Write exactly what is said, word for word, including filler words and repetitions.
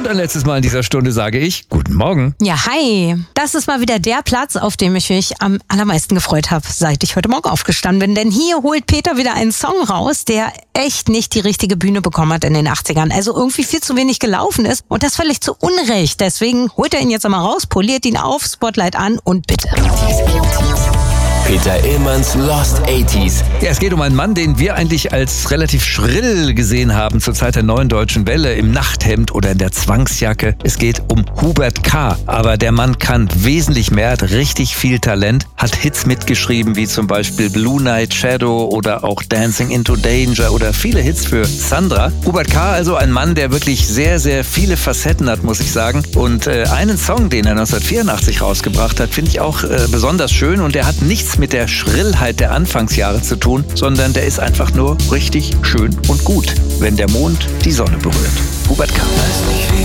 Und ein letztes Mal in dieser Stunde sage ich Guten Morgen. Ja, hi. Das ist mal wieder der Platz, auf dem ich mich am allermeisten gefreut habe, seit ich heute Morgen aufgestanden bin. Denn hier holt Peter wieder einen Song raus, der echt nicht die richtige Bühne bekommen hat in den achtzigern. Also irgendwie viel zu wenig gelaufen ist und das völlig zu Unrecht. Deswegen holt er ihn jetzt einmal raus, poliert ihn auf, Spotlight an und bitte. Peter Illmanns Lost achtziger. Ja, es geht um einen Mann, den wir eigentlich als relativ schrill gesehen haben zur Zeit der neuen deutschen Welle, im Nachthemd oder in der Zwangsjacke. Es geht um Hubert K. Aber der Mann kann wesentlich mehr, hat richtig viel Talent, hat Hits mitgeschrieben, wie zum Beispiel Blue Night Shadow oder auch Dancing into Danger oder viele Hits für Sandra. Hubert K. also ein Mann, der wirklich sehr, sehr viele Facetten hat, muss ich sagen. Und äh, einen Song, den er neunzehnhundertvierundachtzig rausgebracht hat, finde ich auch äh, besonders schön und der hat nichts mit der Schrillheit der Anfangsjahre zu tun, sondern der ist einfach nur richtig schön und gut, wenn der Mond die Sonne berührt. Hubert K.